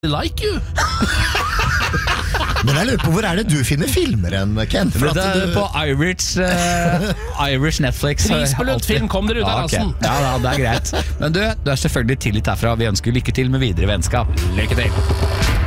like you. Men jeg lurer på, hvor det du finner filmer enn, Ken? For det at på Irish Netflix. Prisbelønt film, kom dere ut av rasen. Okay. Ja, det greit. Men du er selvfølgelig tilgitt herfra. Vi ønsker lykke til med videre vennskap. Lykke til.